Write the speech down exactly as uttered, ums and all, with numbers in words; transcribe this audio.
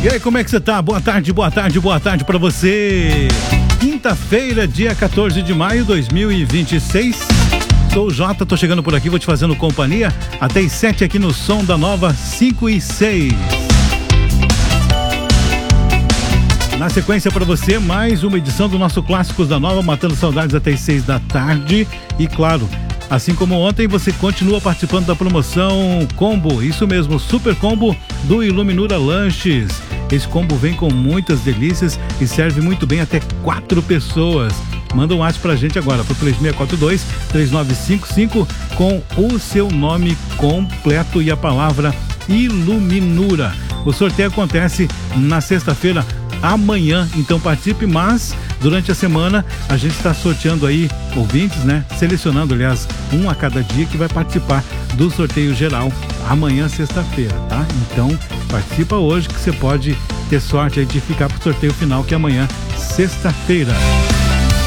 E aí, como é que você tá? Boa tarde, boa tarde, boa tarde pra você. Quinta-feira, dia quatorze de maio de dois mil e vinte e seis. Sou o Jota, tô chegando por aqui, vou te fazendo companhia até as sete aqui no Som da Nova cinco e seis. Na sequência para você, mais uma edição do nosso Clássicos da Nova, matando saudades até as seis da tarde. E claro, assim como ontem, você continua participando da promoção Combo, isso mesmo, Super Combo do Iluminura Lanches. Esse combo vem com muitas delícias e serve muito bem até quatro pessoas. Manda um WhatsApp pra gente agora, pro três seis quatro dois, três nove cinco cinco com o seu nome completo e a palavra Iluminura. O sorteio acontece na sexta-feira, amanhã, então participe, mas durante a semana a gente está sorteando aí ouvintes, né? Selecionando, aliás, um a cada dia que vai participar do sorteio geral amanhã, sexta-feira, tá? Então participa hoje que você pode ter sorte aí de ficar pro sorteio final, que é amanhã, sexta-feira.